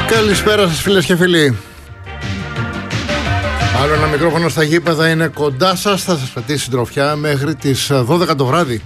Καλησπέρα σας φίλες και φίλοι. Άλλο ένα μικρόφωνο στα γήπεδα είναι κοντά σας. Θα σας πετύσει συντροφιά μέχρι τις 12 το βράδυ.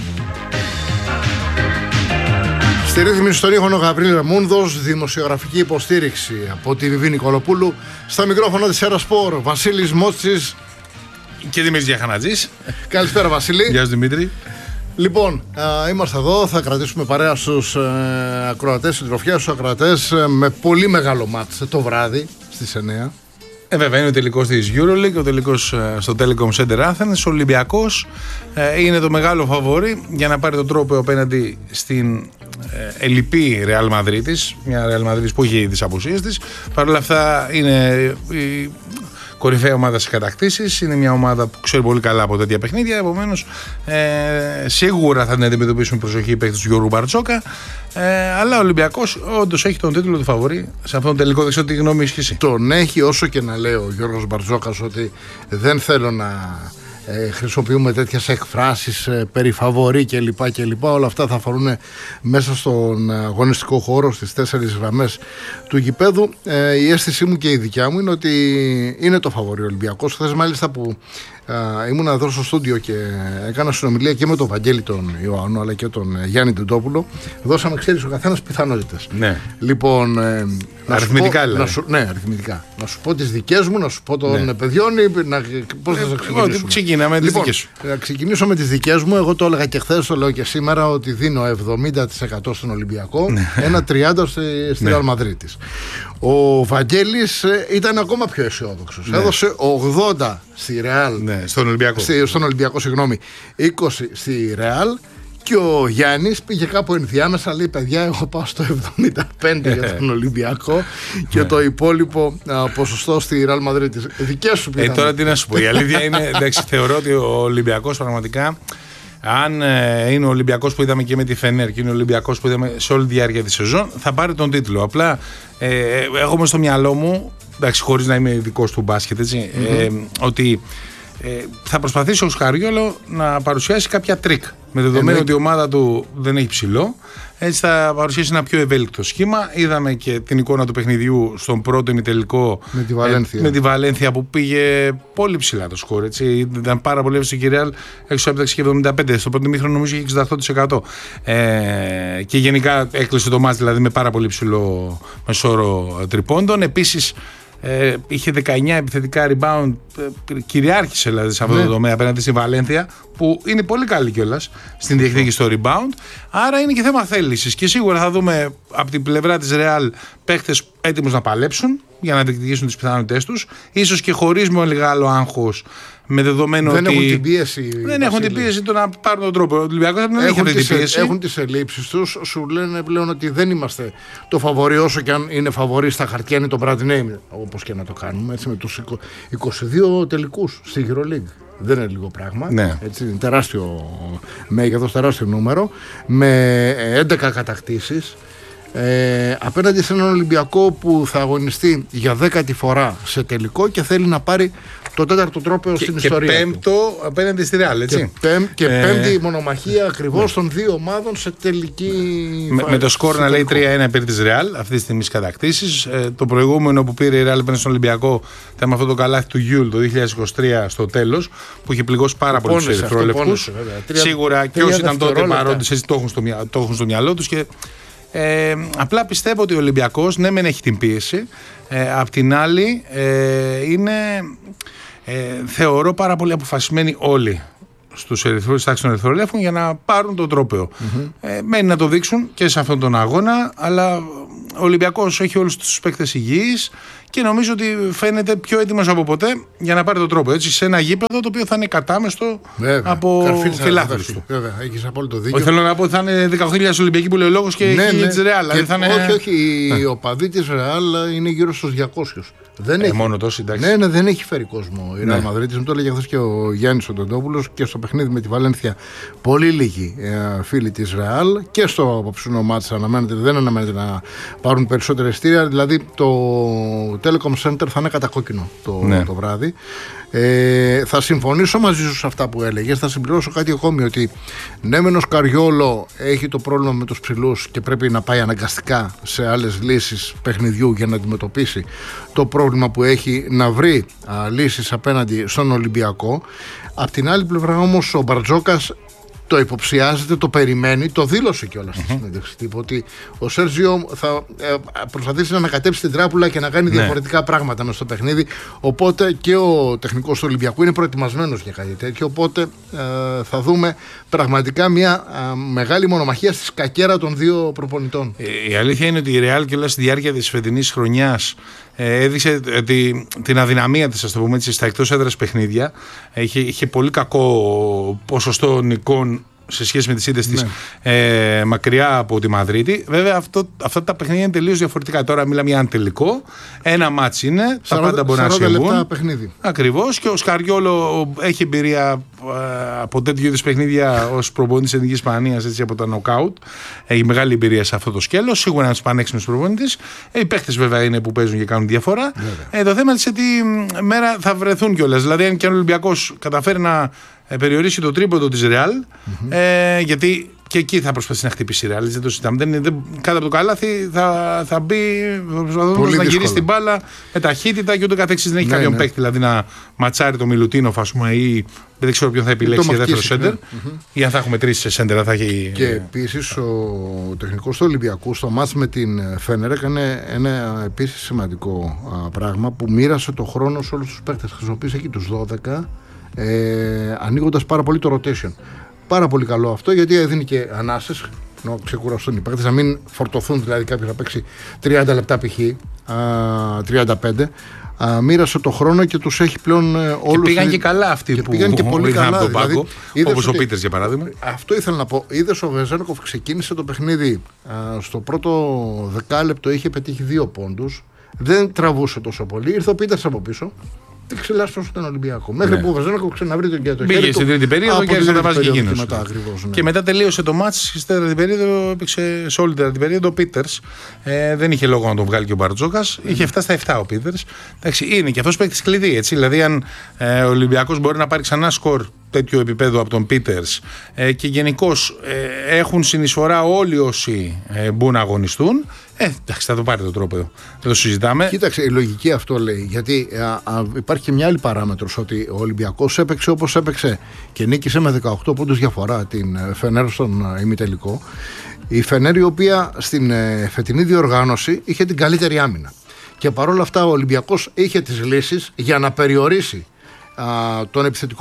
Στη ρύθμιση στον ήχο ο Γαβρίλ Ρεμούνδος, δημοσιογραφική υποστήριξη από τη Βιβί Νικολοπούλου. Στα μικρόφωνα της Έρα Σπορ, Βασίλης Μότσης και Δημήτρης Γιαχανατζής. Καλησπέρα Βασίλη. Γεια σου Δημήτρη. Λοιπόν, είμαστε εδώ, θα κρατήσουμε παρέα στους ακροατές, συντροφιά στους ακροατές με πολύ μεγάλο μάτς το βράδυ στις 9. Βέβαια είναι ο τελικός της EuroLeague, ο τελικός στο Telecom Center Athens. Ο Ολυμπιακός είναι το μεγάλο φαβόρι για να πάρει τον τρόπο απέναντι στην ελλειπή Real Madrid, μια Real Madrid που έχει τις απουσίες της. Παρ' όλα αυτά είναι η κορυφαία ομάδα σε κατακτήσεις, είναι μια ομάδα που ξέρει πολύ καλά από τέτοια παιχνίδια, επομένως σίγουρα θα την αντιμετωπίσουν προσοχή οι παίκτες του Γιώργου Μπαρτζόκα, αλλά ο Ολυμπιακός όντως έχει τον τίτλο του φαβορί σε αυτόν τον τελικό. Δεν ξέρω τι γνώμη έχεις εσύ. Τον έχει, όσο και να λέει ο Γιώργος Μπαρτζόκας ότι δεν θέλω να χρησιμοποιούμε τέτοιες εκφράσεις περί φαβορί κλπ. Όλα αυτά θα αφορούν μέσα στον αγωνιστικό χώρο, στις 4 γραμμές του γηπέδου. Η αίσθησή μου και η δικιά μου είναι ότι είναι το φαβορί ο Ολυμπιακός. Χθες μάλιστα που ήμουν εδώ στο στούντιο και έκανα συνομιλία και με τον Βαγγέλη τον Ιωάννου αλλά και τον Γιάννη Τεντόπουλο, δώσαμε, ξέρεις, ο καθένας πιθανότητες. Ναι. Λοιπόν, αριθμητικά δηλαδή. Ναι, αριθμητικά. Να σου πω τις δικές μου, να σου πω των παιδιών, πώς θα σας ξεκινήσουμε. Ξεκινάμε με τις δικές σου. Να ξεκινήσω με τις δικές μου. Εγώ το έλεγα και χθες, το λέω και σήμερα, ότι δίνω 70% στον Ολυμπιακό, ένα 30% στη Real Madrid. Ο Βαγγέλης ήταν ακόμα πιο αισιόδοξος. Έδωσε 80% στη Real. Στον Ολυμπιακό. Στον Ολυμπιακό, συγγνώμη. 20% στη Real. Και ο Γιάννης πήγε κάπου ενδιάμεσα, λέει: παιδιά, εγώ πάω στο 75% για τον Ολυμπιακό και το υπόλοιπο ποσοστό στη Real Madrid. Δικές σου πιθανότητες. Τώρα τι να σου πω. Η αλήθεια είναι, εντάξει, θεωρώ ότι ο Ολυμπιακός πραγματικά, αν είναι ο Ολυμπιακός που είδαμε και με τη Φενέρ και είναι ο Ολυμπιακός που είδαμε σε όλη τη διάρκεια τη σεζόν, θα πάρει τον τίτλο. Απλά έχω μες στο μυαλό μου, εντάξει, χωρίς να είμαι ειδικός του μπάσκετ, έτσι, ότι θα προσπαθήσει ο Σκαριόλο να παρουσιάσει κάποια τρίκ. Με δεδομένο ότι η ομάδα του δεν έχει ψηλό, έτσι θα παρουσιάσει ένα πιο ευέλικτο σχήμα. Είδαμε και την εικόνα του παιχνιδιού στον πρώτο ημιτελικό με τη Βαλένθια που πήγε πολύ ψηλά το σκορ. Έτσι. Ήταν πάρα πολύ εύστοχη η Real, έξω έπαιξε και 75%. Στο πρώτο ημίχρονο νομίζω είχε 68%. Και γενικά έκλεισε το μάτς δηλαδή με πάρα πολύ ψηλό μεσόωρο τριπώντων. Επίσης είχε 19 επιθετικά rebound, κυριάρχησε δηλαδή σε αυτό το τομέα απέναντι στη Βαλένθια που είναι πολύ καλή κιόλας στην διεκδίκηση στο rebound. Άρα είναι και θέμα θέλησης και σίγουρα θα δούμε από την πλευρά της Real παίχτες έτοιμους να παλέψουν για να διεκδικήσουν τις πιθανότητές τους, ίσως και χωρίς μεγάλο άγχος, με δεδομένο δεν ότι έχουν την πίεση. Δεν έχουν την πίεση το να πάρουν τον τρόπο. Ο Ολυμπιακός δεν έχει αυτή την πίεση. Έχουν τις ελλείψεις τους. Σου λένε πλέον ότι δεν είμαστε το φαβορί, όσο και αν είναι φαβορί στα χαρτιά, είναι το brand name, όπως και να το κάνουμε. Έτσι, με τους 22 τελικούς στη EuroLeague. Δεν είναι λίγο πράγμα. Ναι. Έτσι, είναι τεράστιο μέγεθος, τεράστιο νούμερο. Με 11 κατακτήσεις. Απέναντι σε έναν Ολυμπιακό που θα αγωνιστεί για 10η φορά σε τελικό και θέλει να πάρει το 4ο τρόπαιο στην ιστορία. Και πέμπτο απέναντι στη Real, έτσι. Και πέμπτη μονομαχία ακριβώς των δύο ομάδων σε τελική. Με το σκορ να λέει 3-1 υπέρ της Real αυτή τη στιγμή στις κατακτήσεις. Το προηγούμενο που πήρε η Real πέρασε στον Ολυμπιακό ήταν με αυτό το καλάθι του Γιούλ το 2023 στο τέλος, που είχε πληγώσει πάρα πολύ τους ερυθρόλευκους. Σίγουρα και όσοι ήταν τότε παρόντες το έχουν στο μυαλό τους. Και απλά πιστεύω ότι ο Ολυμπιακός ναι μεν έχει την πίεση, απ' την άλλη είναι θεωρώ πάρα πολύ αποφασισμένοι όλοι στους τάξεις των ερυθρολεύκων για να πάρουν τον τρόπαιο. Μένει να το δείξουν και σε αυτόν τον αγώνα, αλλά ο Ολυμπιακός έχει όλους τους παίκτες υγιείς και νομίζω ότι φαίνεται πιο έτοιμος από ποτέ για να πάρει τον τρόπο. Έτσι, σε ένα γήπεδο το οποίο θα είναι κατάμεστο από φιλάθλους του. Βέβαια, έχεις απόλυτο δίκιο. Θέλω να πω ότι θα είναι 18.000 Ολυμπιακοί που λέει ο λόγος και της Real. Όχι, οι οπαδοί της Real είναι γύρω στους 200. Δεν έχει. Μόνο τόσο, εντάξει. Ναι, δεν έχει φέρει κόσμο η Real Madrid. Μου το έλεγε χθες και ο Γιάννης ο Τεντόπουλος και στο παιχνίδι με τη Βαλένθια. Πολύ λίγοι φίλοι της Real και στο απόψινό μάτς δεν αναμένεται να πάρουν περισσότερα ειστήρια. Δηλαδή Telecom Center θα είναι κατακόκκινο το βράδυ. Θα συμφωνήσω μαζί σου σε αυτά που έλεγες. Θα συμπληρώσω κάτι ακόμη, ότι ναι, μεν ο Σκαριόλο έχει το πρόβλημα με τους ψηλούς και πρέπει να πάει αναγκαστικά σε άλλες λύσεις παιχνιδιού για να αντιμετωπίσει το πρόβλημα που έχει, να βρει λύσεις απέναντι στον Ολυμπιακό. Απ' την άλλη πλευρά όμως ο Μπαρτζόκας το υποψιάζεται, το περιμένει, το δήλωσε κιόλας στη συνέντευξη τύπου, ότι ο Σέρζιο θα προσπαθήσει να ανακατέψει την τράπουλα και να κάνει διαφορετικά πράγματα μες στο παιχνίδι. Οπότε και ο τεχνικός του Ολυμπιακού είναι προετοιμασμένος για κάτι τέτοιο. Οπότε θα δούμε πραγματικά μια μεγάλη μονομαχία στη σκακέρα των δύο προπονητών. Η αλήθεια είναι ότι η Real και όλα στη διάρκεια της φετινής χρονιάς έδειξε την αδυναμία της, ας το πούμε έτσι, στα εκτός έδρας παιχνίδια. Είχε πολύ κακό ποσοστό νικών σε σχέση με τις ήττες της μακριά από τη Μαδρίτη. Βέβαια αυτά τα παιχνίδια είναι τελείως διαφορετικά. Τώρα μιλάμε για ένα τελικό. Ένα μάτς είναι, τα πάντα μπορεί να συμβούν. Ακριβώς. Και ο Σκαριόλο έχει εμπειρία από τέτοιου είδους παιχνίδια ως προπονητής της Εθνικής Ισπανίας, έτσι, από τα νοκάουτ. Έχει μεγάλη εμπειρία σε αυτό το σκέλος. Σίγουρα είναι ένας πανέξυπνος προπονητής. Οι παίχτες βέβαια είναι που παίζουν και κάνουν διαφορά. Το θέμα είναι σε τι μέρα θα βρεθούν κιόλας. Δηλαδή, αν και ο Ολυμπιακός καταφέρει να περιορίσει το τρίποντο της Real, γιατί και εκεί θα προσπαθήσει να χτυπήσει η Real, δεν το συζητάμε. Κάτω από το καλάθι θα μπει προσπαθώντας να γυρίσει την μπάλα με ταχύτητα και ούτω καθεξής. Δεν έχει κάποιον παίκτη δηλαδή να ματσάρει το Μιλουτίνοφ, ας πούμε, ή δεν ξέρω ποιον θα επιλέξει για δεύτερο σέντερ, ή αν θα έχουμε τρεις σέντερ θα έχει. Και επίσης ο τεχνικός του Ολυμπιακού στο μάτς με την Φένερ έκανε ένα επίσης σημαντικό πράγμα, που μοίρασε το χρόνο σε όλους τους παίκτες. Χρησιμοποίησε εκεί τους 12. Ανοίγοντας πάρα πολύ το rotation. Πάρα πολύ καλό αυτό, γιατί έδινε και ανάσες να ξεκουραστούν οι παίκτες, να μην φορτωθούν, δηλαδή κάποιος να παίξει 30 λεπτά π.χ. 35. Μοίρασε το χρόνο και τους έχει πλέον όλους. Και πήγαν και καλά αυτοί που πήγαν και πολύ καλά από τον πάγκο, δηλαδή, όπως ο Πίτερς για παράδειγμα. Αυτό ήθελα να πω. Είδες, ο Βεζένκοφ ξεκίνησε το παιχνίδι στο πρώτο δεκάλεπτο, είχε πετύχει 2 πόντους. Δεν τραβούσε τόσο πολύ. Ήρθε ο Πίτερς από πίσω. Ξελάσπωσε τον Ολυμπιακό. Μέχρι που ο Βεζένκοφ ξαναβρει τον κέντρο. Πήγε στην τρίτη περίοδο και άρχισε να τα βάζει και εκείνος. Ναι. Και μετά τελείωσε το μάτς. Στην τέταρτη περίοδο έπαιξε σε όλη την τέταρτη περίοδο ο Πίτερς. Δεν είχε λόγο να τον βγάλει και ο Μπαρτζόκας. Είχε φτάσει στα 7 ο Πίτερς. Είναι και αυτός παίκτης κλειδί. Έτσι. Δηλαδή, αν ο Ολυμπιακός μπορεί να πάρει ξανά σκορ τέτοιο επίπεδο από τον Πίτερς και γενικώς έχουν συνεισφορά όλοι όσοι μπορούν να αγωνιστούν, εντάξει, θα το πάρει το τρόπο εδώ. Δεν το συζητάμε. Κοίταξε, η λογική αυτό λέει. Γιατί υπάρχει και μια άλλη παράμετρος, ότι ο Ολυμπιακός έπαιξε όπως έπαιξε και νίκησε με 18 πόντους διαφορά την Φενέρ στον ημιτελικό. Η Φενέρ, η οποία στην φετινή διοργάνωση είχε την καλύτερη άμυνα. Και παρόλα αυτά ο Ολυμπιακός είχε τις λύσεις για να περιορίσει τον επιθετικό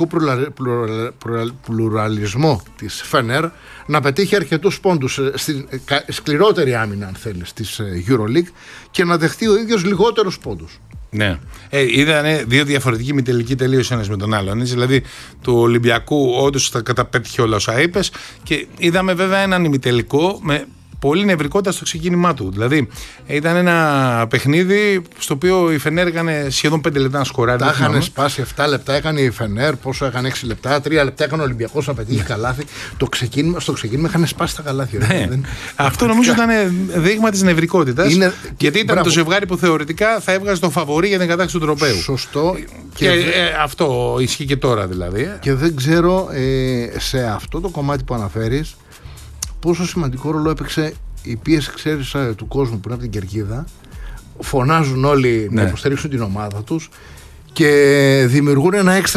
πλουραλισμό της Φενέρ, να πετύχει αρκετούς πόντους στην σκληρότερη άμυνα, αν θέλεις, της EuroLeague, και να δεχτεί ο ίδιος λιγότερους πόντους. Ναι. Είδαν δύο διαφορετικοί ημιτελικοί τελείως ένας με τον άλλον. Δηλαδή, του Ολυμπιακού όντως τα καταπέτυχε όλα όσα είπες, και είδαμε βέβαια έναν ημιτελικό με πολύ νευρικότητα στο ξεκίνημά του. Δηλαδή, ήταν ένα παιχνίδι στο οποίο η Φενέρ έκανε σχεδόν 5 λεπτά να σκοράρει. Τα είχαν σπάσει 7 λεπτά, έκανε η Φενέρ, πόσο έκανε 6 λεπτά, 3 λεπτά έκανε ο Ολυμπιακός να πετύχει καλάθι. Στο ξεκίνημα είχαν σπάσει τα καλάθια. Ναι. Αυτό νομίζω ήταν δείγμα της νευρικότητας. Γιατί ήταν το ζευγάρι που θεωρητικά θα έβγαζε το φαβορί για την κατάκτηση του τροπαίου. Σωστό. Και αυτό ισχύει και τώρα δηλαδή. Και δεν ξέρω σε αυτό το κομμάτι που αναφέρεις πόσο σημαντικό ρόλο έπαιξε η πίεση, ξέρεις, του κόσμου που είναι από την κερκίδα. Φωνάζουν όλοι να υποστηρίξουν την ομάδα τους και δημιουργούν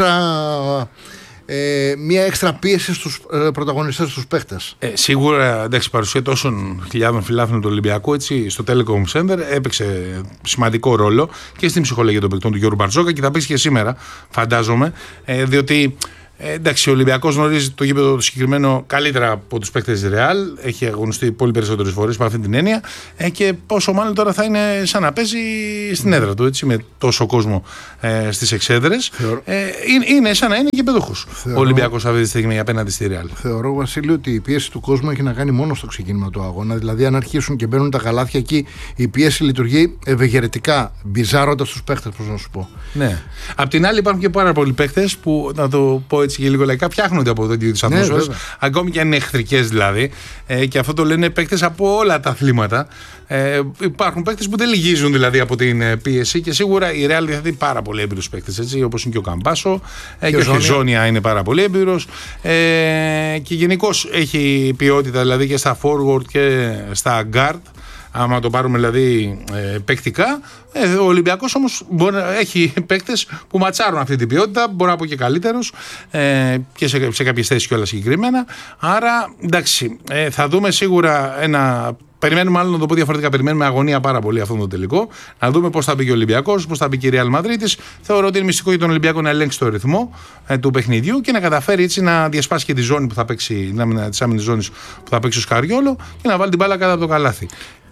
μια έξτρα πίεση στους πρωταγωνιστές, στους παίχτες. Σίγουρα, εντάξει, η παρουσία τόσων χιλιάδων φιλάθλων του Ολυμπιακού, έτσι, στο Telecom Center έπαιξε σημαντικό ρόλο και στην ψυχολογία των παικτών του Γιώργου Μπαρτζόκα, και θα παίξει και σήμερα, φαντάζομαι, διότι εντάξει, ο Ολυμπιακός γνωρίζει το γήπεδο το συγκεκριμένο καλύτερα από τους παίκτες της Real. Έχει αγωνιστεί πολύ περισσότερες φορές με αυτή την έννοια. Και πόσο μάλλον τώρα θα είναι σαν να παίζει στην έδρα του, έτσι, με τόσο κόσμο στις εξέδρες. Είναι σαν να είναι γηπεδούχος ο Ολυμπιακός αυτή τη στιγμή απέναντι στη Real. Θεωρώ, Βασίλη, ότι η πίεση του κόσμου έχει να κάνει μόνο στο ξεκίνημα του αγώνα. Δηλαδή, αν αρχίσουν και μπαίνουν τα καλάθια εκεί, η πίεση λειτουργεί ευεργετικά, μπιζάροντας τους παίκτες, πώς να σου πω. Ναι. Απ' την άλλη, υπάρχουν και πάρα πολλοί παίκτες που, να το πω και λίγο λαϊκά, φτιάχνονται από τέτοιου είδους ατμόσφαιρες, ακόμη και αν είναι εχθρικές δηλαδή, και αυτό το λένε παίκτες από όλα τα αθλήματα, Υπάρχουν παίκτες που δεν λυγίζουν δηλαδή από την πίεση και σίγουρα η Real διαθέτει πάρα πολύ έμπειρους παίκτες, όπως είναι και ο Καμπάσο και ο Χεζόνια είναι πάρα πολύ έμπειρος και γενικώς έχει ποιότητα δηλαδή και στα forward και στα guard. Άμα το πάρουμε δηλαδή παικτικά, ο Ολυμπιακός όμως έχει παίκτες που ματσάρουν αυτή την ποιότητα, μπορώ να πω και καλύτερος και σε κάποιες θέσεις κιόλας συγκεκριμένα. Άρα εντάξει, θα δούμε σίγουρα περιμένουμε, μάλλον να το πω διαφορετικά, περιμένουμε αγωνία πάρα πολύ αυτόν τον τελικό. Να δούμε πώς θα μπει και ο Ολυμπιακός, πώς θα μπει και η Ρεάλ Μαδρίτης. Θεωρώ ότι είναι μυστικό για τον Ολυμπιακό να ελέγξει το ρυθμό του παιχνιδιού και να καταφέρει έτσι να διασπάσει και τη ζώνη που θα παίξει, τις άμυνες ζώνης που θα παίξει ο Σκαριόλο και να βάλει την μπάλα κάτω από το καλάθι.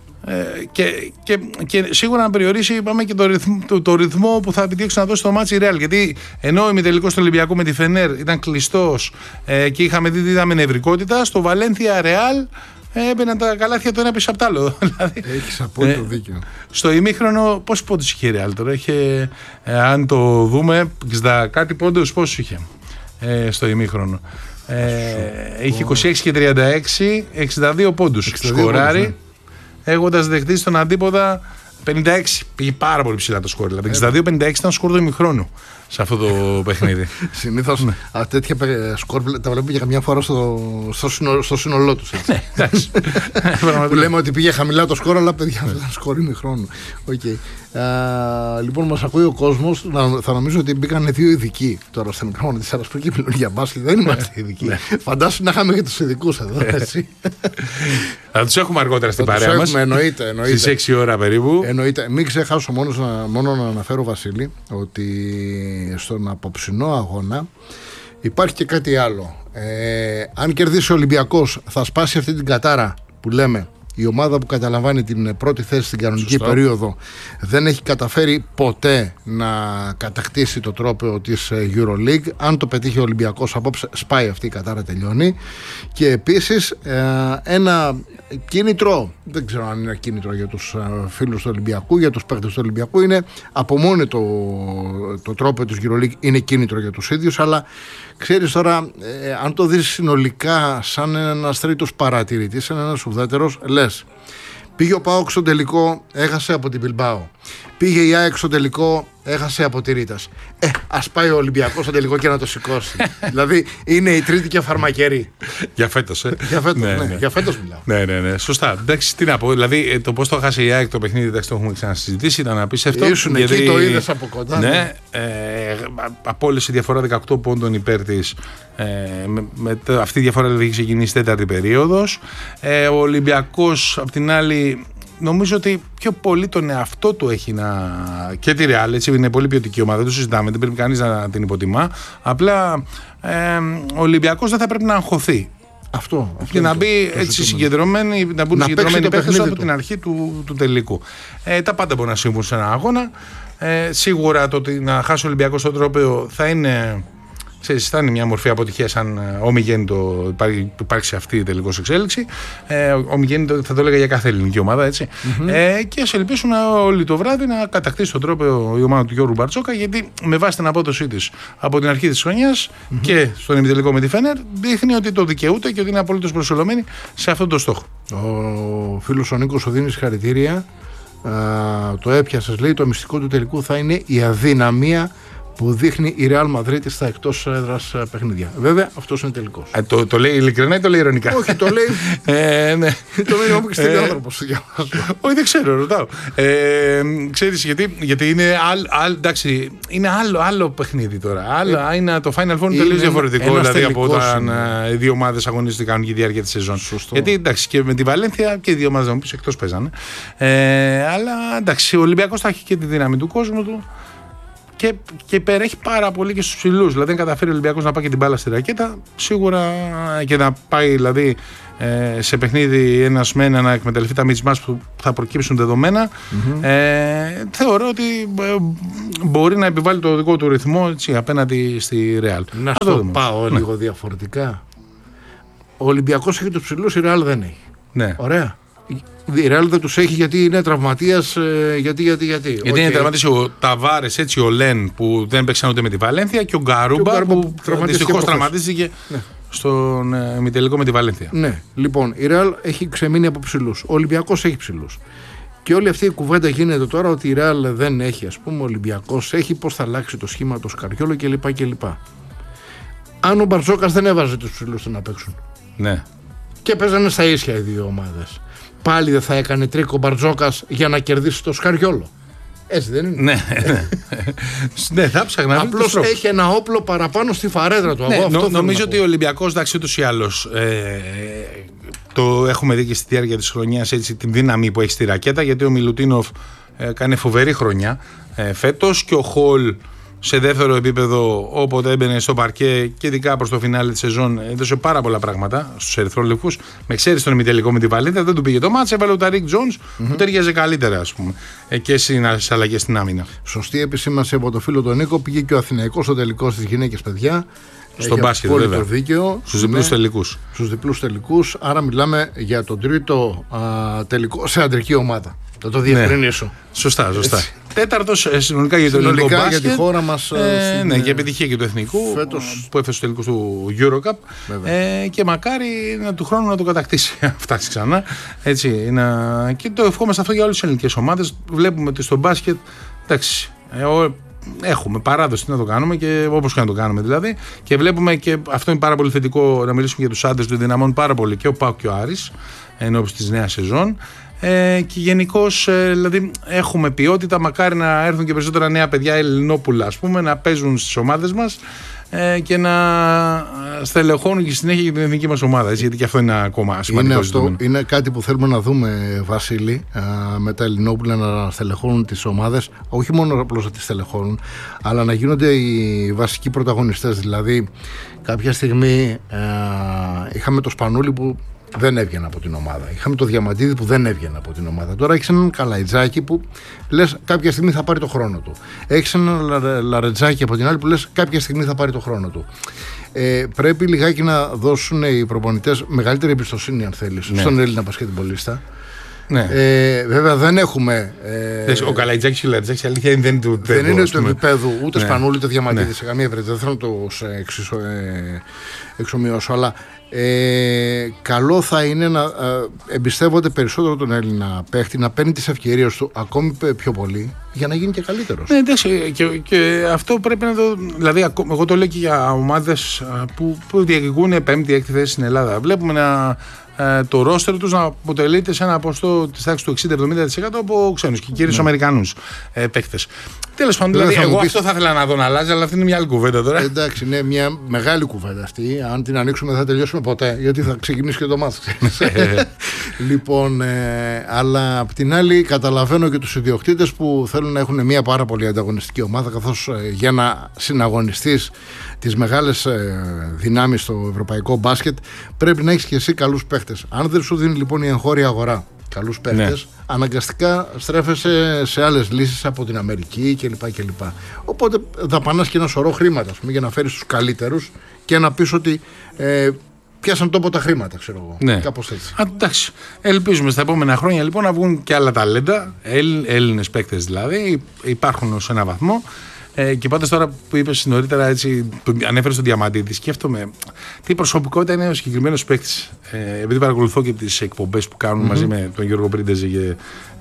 Και σίγουρα να περιορίσει, είπαμε, και το ρυθμό που θα επιδείξει να δώσει το μάτσι η Real. Γιατί ενώ ο ημιτελικός του Ολυμπιακού με τη Φενέρ ήταν κλειστός και είχαμε δει είδαμε νευρικότητα, στο Βαλένθια Real έμπαιναν τα καλάθια το ένα πίσω από το άλλο. Έχεις απόλυτο δίκιο. Στο ημίχρονο, πόσους πόντους είχε η Real τώρα? Είχε, αν το δούμε, 60 κάτι πόντους, πόσους είχε στο ημίχρονο? Είχε 26 και 36, 62 πόντους. Σκοράρει. Έχοντας δεχτεί στον αντίποδα 56. Πήγε πάρα πολύ ψηλά το σκορ. Δηλαδή 62-56 ήταν σκορ του ημιχρόνου σε αυτό το παιχνίδι. Συνήθως τέτοια σκορ τα βλέπουμε για καμιά φορά στο σύνολό τους. Που λέμε ότι πήγε χαμηλά το σκορ, αλλά παιδιά αυτό ήταν σκορ ημιχρόνου. Λοιπόν, μας ακούει ο κόσμος. Θα νομίζω ότι μπήκαν δύο ειδικοί τώρα στο μικρόφωνο της Άρας που μιλούν για μπάσκετ. Δεν είμαστε ειδικοί. Φαντάσου να είχαμε και τους ειδικούς εδώ. Θα τους έχουμε αργότερα στην παρέα μας. Εννοείται. Στις 6 ώρα περίπου. Εννοείται. Μην ξεχάσω μόνο να αναφέρω, Βασίλη, ότι στον απόψινό αγώνα υπάρχει και κάτι άλλο. Αν κερδίσει ο Ολυμπιακός, θα σπάσει αυτή την κατάρα που λέμε. Η ομάδα που καταλαμβάνει την πρώτη θέση στην κανονική περίοδο δεν έχει καταφέρει ποτέ να κατακτήσει το τρόπαιο της EuroLeague. Αν το πετύχει ο Ολυμπιακός απόψε, σπάει αυτή η κατάρα, τελειώνει. Και επίσης ένα κίνητρο, δεν ξέρω αν είναι κίνητρο για τους φίλους του Ολυμπιακού, για τους παίκτες του Ολυμπιακού, είναι από μόνο το τρόπαιο της EuroLeague είναι κίνητρο για τους ίδιους, αλλά ξέρεις τώρα, αν το δεις συνολικά σαν ένας τρίτος παρατηρητής, σαν ένας ουδέτερος, λες, πήγε ο ΠΑΟΚ στο τελικό, έχασε από την Μπιλμπάο. Πήγε η ΑΕΚ στο τελικό, έχασε από τη Ρίτας. Ας πάει ο Ολυμπιακός στο τελικό και να το σηκώσει. Δηλαδή είναι η τρίτη και φαρμακερή. Για φέτος, Για φέτος, ναι. Για φέτος μιλάω. Ναι. Σωστά. Εντάξει, τι να πω. Δηλαδή το πώς το έχασε η ΑΕΚ το παιχνίδι, εντάξει, το έχουμε ξανασυζητήσει, ήταν απίστευτο. Ήσουν εκεί, το είδες από κοντά. Ναι. Απόλυσε διαφορά 18 πόντων υπέρ της. Αυτή η διαφορά δηλαδή έχει ξεκινήσει τέταρτη περίοδος. Ο Ολυμπιακός απ' την άλλη, νομίζω ότι πιο πολύ τον εαυτό του έχει και τη Real, έτσι, είναι πολύ ποιοτική ομάδα, δεν το συζητάμε, δεν πρέπει κανείς να την υποτιμά. Απλά ο Ολυμπιακός δεν θα πρέπει να αγχωθεί. Αυτό και να μπει έτσι συγκεντρωμένοι, να μπουν συγκεντρωμένοι παίκτες από την αρχή του τελικού. Τα πάντα μπορεί να συμβούν σε ένα αγώνα. Σίγουρα το ότι να χάσει ο Ολυμπιακός στο τρόπαιο θα είναι μια μορφή αποτυχίας αν ομιγέννητο υπάρξει αυτή η τελικώς εξέλιξη. Ομιγέννητο θα το έλεγα για κάθε ελληνική ομάδα, έτσι. Και ας ελπίσουν όλοι το βράδυ να κατακτήσει τον τρόπο η ομάδα του Γιώργου Μπαρτσόκα, γιατί με βάση την απόδοσή της από την αρχή της χρονιάς και στον ημιτελικό με τη Φενέρ δείχνει ότι το δικαιούται και ότι είναι απολύτως προσελωμένη σε αυτόν τον στόχο. Ο φίλος ο Νίκος σου δίνει συγχαρητήρια. Το έπιασες, λέει, το μυστικό του τελικού θα είναι η αδυναμία που δείχνει η Real Madrid στα εκτός έδρας παιχνίδια. Βέβαια, αυτός είναι τελικός. Το λέει ειλικρινά ή το λέει ηρωνικά? Όχι, το λέει. Ναι. Το λέει όμως και στην άνθρωπος. Όχι, δεν ξέρω, ρωτάω. Ξέρεις γιατί είναι εντάξει, είναι άλλο παιχνίδι τώρα. Είναι το Final Four τελείως διαφορετικό, δηλαδή από όταν οι δύο ομάδες αγωνίστηκαν για τη διάρκεια της σεζόν. Γιατί εντάξει, και με τη Βαλένθια και οι δύο ομάδες να μου πεις εκτός παίζανε. Αλλά εντάξει, ο Ολυμπιακός θα έχει και τη δύναμη του κόσμου του. Και υπερέχει πάρα πολύ και στους ψηλούς. Δηλαδή, αν καταφέρει ο Ολυμπιακός να πάει και την μπάλα στη ρακέτα, σίγουρα και να πάει δηλαδή σε παιχνίδι ένας με ένα να εκμεταλλευτεί τα μίτσμας που θα προκύψουν δεδομένα, θεωρώ ότι μπορεί να επιβάλλει το δικό του ρυθμό, έτσι, απέναντι στη Real. Να στο πάω λίγο διαφορετικά. Ο Ολυμπιακός έχει τους ψηλούς, η Real δεν έχει. Ναι. Ωραία. Η Real δεν τους έχει γιατί είναι τραυματίας. Γιατί είναι τραυματίας ο Ταβάρες, έτσι, ο Λεν που δεν παίξαν ούτε με τη Βαλένθια και ο Γκαρούμπα που δυστυχώς τραυματίστηκε στον ημιτελικό με τη Βαλένθια. Ναι, λοιπόν, η Real έχει ξεμείνει από ψηλούς. Ο Ολυμπιακός έχει ψηλούς. Και όλη αυτή η κουβέντα γίνεται τώρα ότι η Ρεάλ δεν έχει, ας πούμε, ο Ολυμπιακός έχει, πώς θα αλλάξει το σχήμα, το Σκαριόλο κλπ. Αν ο Μπαρτζόκας δεν έβαζε τους ψηλούς του να παίξουν. Ναι. Και παίζανε στα ίσια οι δύο ομάδες. Πάλι δεν θα έκανε τρίκο ο Μπαρτζόκας για να κερδίσει το Σκαριόλο. Έτσι δεν είναι? Ναι, θα ψάχνα. Απλώς έχει ένα όπλο παραπάνω στη φαρέτρα του. Ναι, νομίζω ότι ο Ολυμπιακός, εντάξει, ούτως ή άλλως το έχουμε δει και στη διάρκεια της χρονιάς, έτσι, την δύναμη που έχει στη ρακέτα, γιατί ο Μιλουτίνοφ κάνει φοβερή χρονιά φέτος και ο Χολ σε δεύτερο επίπεδο, όποτε έμπαινε στο παρκέ και ειδικά προς το φινάλε της σεζόν, έδωσε πάρα πολλά πράγματα στους ερυθρόλευκους. Με ξέρεις τον ημιτελικό με τη Βαλένθια, δεν του πήγε το μάτς, έβαλε ο Ταρίκ Τζόνς που ταιριάζει καλύτερα, ας πούμε, και στις αλλαγές στην άμυνα. Σωστή επισήμανση από το φίλο τον Νίκο. Πήγε και ο Αθηναϊκός στο τελικό στις γυναίκες, παιδιά. Στο μπάσκετ, βέβαια. Στους διπλούς τελικούς. Στους διπλούς τελικούς. Άρα μιλάμε για τον τρίτο τελικό σε αντρική ομάδα. Θα το διευκρινίσω. Ναι. Σωστά. Τέταρτος συνολικά για το ελληνικό μπάσκετ. Για τη χώρα μας. Ναι, για επιτυχία και του εθνικού φέτος, που έφτασε στο τελικό του Eurocup. Και μακάρι του χρόνου να το κατακτήσει. Φτάσει ξανά. Έτσι, και το ευχόμαστε αυτό για όλες τις ελληνικές ομάδες. Βλέπουμε ότι στο μπάσκετ, εντάξει, έχουμε παράδοση να το κάνουμε και όπως και να το κάνουμε δηλαδή. Και βλέπουμε, και αυτό είναι πάρα πολύ θετικό, να μιλήσουμε για τους άντρες που δυναμώνουν πάρα πολύ και ο ΠΑΟΚ και ο Άρης ενώπιση της νέας σεζόν. Και γενικώς δηλαδή έχουμε ποιότητα. Μακάρι να έρθουν και περισσότερα νέα παιδιά Ελληνόπουλα, ας πούμε, να παίζουν στις ομάδες μας και να στελεχώνουν και συνέχεια για την εθνική μας ομάδα, έτσι, γιατί και αυτό είναι ακόμα σημαντικό ζήτημα. Είναι κάτι που θέλουμε να δούμε, Βασίλη, με τα Ελληνόπουλα να στελεχώνουν τις ομάδες, όχι μόνο απλώς να τις στελεχώνουν, αλλά να γίνονται οι βασικοί πρωταγωνιστές. Δηλαδή κάποια στιγμή είχαμε το Σπανούλη που δεν έβγαινε από την ομάδα. Είχαμε το Διαμαντίδη που δεν έβγαινε από την ομάδα. Τώρα έχεις έναν Καλαϊτζάκη που λες κάποια στιγμή θα πάρει το χρόνο του. Έχεις έναν Λαρετζάκη από την άλλη που λες κάποια στιγμή θα πάρει το χρόνο του. Πρέπει λιγάκι να δώσουν οι προπονητές μεγαλύτερη εμπιστοσύνη, αν θέλεις, στον Έλληνα μπασκετμπολίστα. Ναι. Βέβαια δεν έχουμε. Ο Καλαϊτζάκης και ο Λαρετζάκης, αλήθεια δεν είναι του επίπεδου. Δεν είναι του επίπεδου ούτε Σπανούλη ούτε Διαμαντίδη σε καμία περίπτωση. Δεν θέλω να το εξομοιώσω, αλλά καλό θα είναι να εμπιστεύονται περισσότερο τον Έλληνα παίχτη, να παίρνει τις ευκαιρίες του ακόμη πιο πολύ για να γίνει και καλύτερος. Ναι, εντάξει, και αυτό πρέπει να το. Δηλαδή, εγώ το λέω και για ομάδες που διεκδικούν πέμπτη-έκτη θέση στην Ελλάδα. Βλέπουμε το ρόστερ τους να αποτελείται σε ένα ποσοστό της τάξης του 60-70% από ξένους και κυρίως Αμερικανούς παίκτες. Τέλος πάντων, δηλαδή, εγώ αυτό θα ήθελα να δω να αλλάζει, αλλά αυτή είναι μια άλλη κουβέντα τώρα. Εντάξει, είναι μια μεγάλη κουβέντα αυτή. Αν την ανοίξουμε, δεν θα τελειώσουμε ποτέ, γιατί θα ξεκινήσει και το μάθος. Λοιπόν, αλλά απ' την άλλη, καταλαβαίνω και τους ιδιοκτήτες που θέλουν να έχουν μια πάρα πολύ ανταγωνιστική ομάδα, καθώς για να συναγωνιστείς τις μεγάλες δυνάμεις στο ευρωπαϊκό μπάσκετ, πρέπει να έχεις και εσύ καλούς παίχτες. Αν δεν σου δίνει λοιπόν η εγχώρια αγορά καλούς παίχτες, αναγκαστικά στρέφεσαι σε άλλες λύσεις από την Αμερική κλπ. Οπότε δαπανάς και ένα σωρό χρήματα, ας πούμε, για να φέρεις τους καλύτερους και να πεις ότι πιάσαν τόπο τα χρήματα, ξέρω εγώ. Ναι. Κάπως έτσι. Εντάξει. Ελπίζουμε στα επόμενα χρόνια λοιπόν να βγουν και άλλα ταλέντα, Έλληνες παίκτες δηλαδή, υπάρχουν σε ένα βαθμό. Και πάντως τώρα που είπες νωρίτερα, έτσι, που ανέφερες τον Διαμαντίδη, σκέφτομαι τι προσωπικότητα είναι ο συγκεκριμένος παίκτης. Επειδή παρακολουθώ και τις εκπομπές που κάνουν μαζί με τον Γιώργο Πρίντεζη και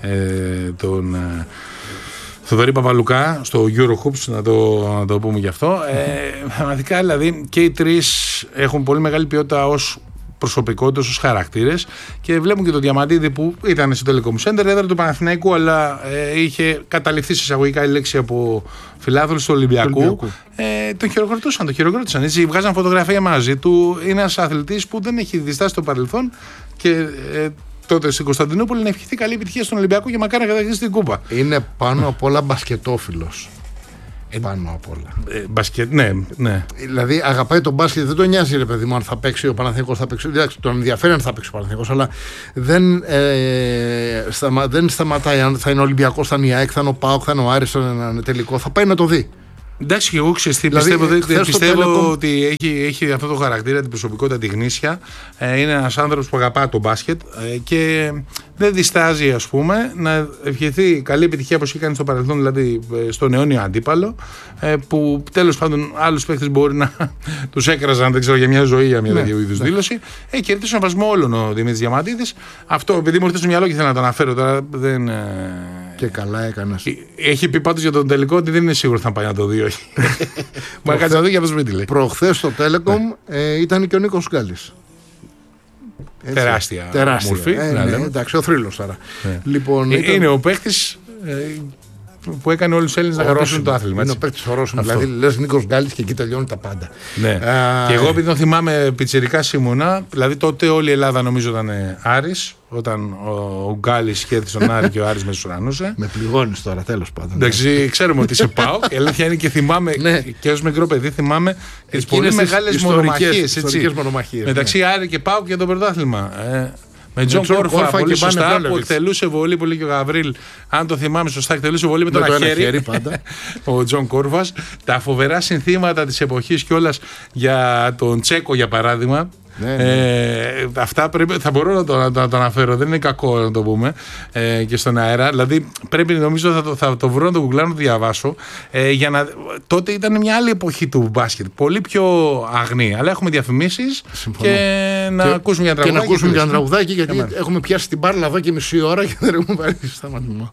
τον Θοδωρή Παπαλουκά στο Eurohoops, να το πούμε γι' αυτό. Πραγματικά δηλαδή και οι τρεις έχουν πολύ μεγάλη ποιότητα ως προσωπικότητες, ως χαρακτήρες, και βλέπουν και τον Διαμαντίδη που ήταν στο Telecom Center, έδρα του Παναθηναϊκού, αλλά είχε καταληφθεί σε εισαγωγικά η λέξη από φιλάθλους του Ολυμπιακού. Τον χειροκρότησαν. Έτσι, βγάζαν φωτογραφία μαζί του. Είναι ένας αθλητής που δεν έχει διστάσει στο παρελθόν και τότε στην Κωνσταντινούπολη να ευχηθεί καλή επιτυχία στον Ολυμπιακό και μακάρι να κατακτήσει την κούπα. Είναι πάνω απ' όλα μπασκετόφιλος. Πάνω απ' όλα. Μπασκετ, ναι. Δηλαδή αγαπάει τον μπάσκετ, δεν τον νοιάζει, ρε παιδί μου, αν θα παίξει ο Παναθηναϊκός, θα παίξει. Εντάξει, τον ενδιαφέρει αν θα παίξει ο Παναθηναϊκός, αλλά δεν σταματάει. Αν θα είναι ο Ολυμπιακός, θα είναι η ΑΕΚ, θα είναι ο ΠΑΟΚ, θα είναι ο Άρης, τελικό, θα πάει να το δει. Εντάξει, και εγώ πιστεύω ότι έχει αυτό το χαρακτήρα, την προσωπικότητα, τη γνήσια. Είναι ένας άνθρωπος που αγαπά το μπάσκετ και δεν διστάζει, ας πούμε, να ευχηθεί καλή επιτυχία όπως είχε κάνει στο παρελθόν, δηλαδή στον αιώνιο αντίπαλο, που τέλος πάντων άλλους παίχτες μπορεί να τους έκραζαν, δεν ξέρω, για μια ζωή, για μια τέτοιου είδους δήλωση. Κερδίσει τον βασμό όλων ο Δημήτρης Διαμαντίδης. Αυτό, επειδή μου ήρθε στο μυαλό και θέλω να το αναφέρω τώρα, δεν. Και καλά έκανες. Έχει πει πάντως για τον τελικό ότι δεν είναι σίγουρο θα πάει να το δει, όχι. Μα κάτσε να δει για αυτό μην τη λέει. Προχθές στο Telecom ήταν και ο Νίκος Γκάλης. Τεράστια μορφή. Εντάξει, ο θρύλος τώρα. Λοιπόν, είναι ο παίκτης που έκανε όλους τους Έλληνες να αγαπήσουν το άθλημα. Είναι ο παίκτης ορόσημο. Δηλαδή λες Νίκος Γκάλης και εκεί τελειώνουν τα πάντα. Ναι. Και εγώ επειδή τον θυμάμαι πιτσιρικά ήμουνα, δηλαδή τότε όλη η Ελλάδα νομίζω ήταν Άρης, όταν ο Γκάλης κέρδισε τον Άρη και ο Άρης με σουρανούσε. Με πληγώνεις τώρα, τέλος πάντων. Εντάξει, ξέρουμε ότι σε πάω. Η αλήθεια είναι και θυμάμαι και ως μικρό παιδί θυμάμαι τις πολύ μεγάλες μονομαχίες. Μεταξύ Άρη και ΠΑΟΚ για το πρωτάθλημα. Με Τζον Κόρφα, πολύ σωστά, που εκτελούσε βολή, πολύ και ο Γαβρίλ, αν το θυμάμαι σωστά, εκτελούσε βολή με το ένα χέρι πάντα. Ο Τζον Κόρφας. Τα φοβερά συνθήματα της εποχής κιόλας για τον Τσέκο, για παράδειγμα. Αυτά θα μπορώ να το αναφέρω, δεν είναι κακό να το πούμε και στον αέρα. Δηλαδή πρέπει, νομίζω θα το βρω, να το γκουγκλάρω, να το διαβάσω, τότε ήταν μια άλλη εποχή του μπάσκετ, πολύ πιο αγνή. Αλλά έχουμε διαφημίσεις και να ακούσουμε για τραγουδάκι. Και να ακούσουμε για τραγουδάκι, γιατί έχουμε πιάσει την μπάρλα εδώ και μισή ώρα και δεν έχουμε πάρει σταματημό.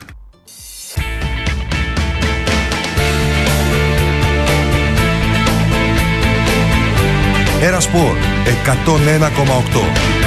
Ένα Σπορ 101,8.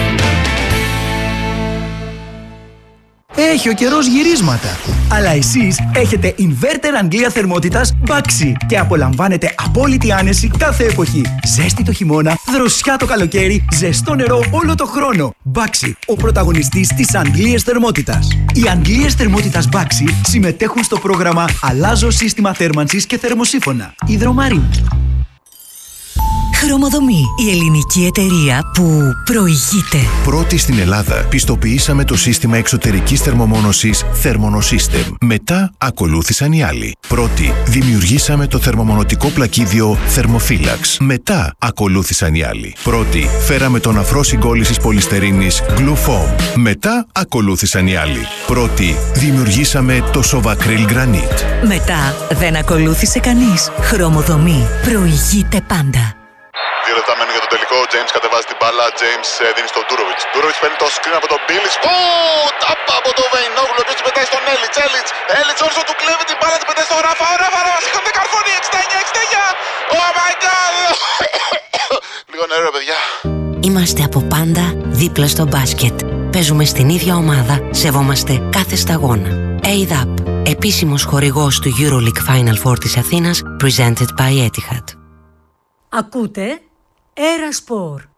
Έχει ο καιρός γυρίσματα. Αλλά εσείς έχετε inverter Αγγλία θερμότητας Baxi και απολαμβάνετε απόλυτη άνεση κάθε εποχή. Ζέστη το χειμώνα, δροσιά το καλοκαίρι, ζεστό νερό όλο το χρόνο. Baxi, ο πρωταγωνιστής της Αγγλίας θερμότητας. Οι Αγγλίες θερμότητας Baxi συμμετέχουν στο πρόγραμμα Αλλάζω σύστημα θέρμανσης και θερμοσύφωνα. Υδρομαρίνη. Χρωμοδομή, η ελληνική εταιρεία που προηγείται. Πρώτη στην Ελλάδα πιστοποιήσαμε το σύστημα εξωτερικής θερμομόνωσης Thermonosystem. Μετά ακολούθησαν οι άλλοι. Πρώτη δημιουργήσαμε το θερμομονωτικό πλακίδιο Thermophilax. Μετά ακολούθησαν οι άλλοι. Πρώτη φέραμε τον αφρό συγκόλλησης πολυστερίνης Glufoam. Μετά ακολούθησαν οι άλλοι. Πρώτη δημιουργήσαμε το Sovacryl Granite. Μετά δεν ακολούθησε κανείς. Χρωμοδομή, προηγείται πάντα. 2 λεπτά μένουν για το τελικό. Ο James κατεβάζει την μπάλα. James δίνει στον Ντούροβιτς. Ντούροβιτς παίρνει το screen από τον Μπίλιτς. Τάπα από τον Βεϊνόγλου. Ο οποίος την πετάει στον Έλιτς. Έλιτς όρσο του κλέβει την μπάλα. Την πετάει στον Ράφα. Ο Ράφα σηκώνει την καρφώνει. 69. Oh my god. Λίγο νερό, παιδιά. Είμαστε από πάντα δίπλα στο μπάσκετ. Παίζουμε στην ίδια ομάδα. Σεβόμαστε κάθε σταγόνα. ADAP, επίσημος χορηγός του EuroLeague Final Four της Αθήνας, presented by Etihad. Ακούτε Ένα Σπορ.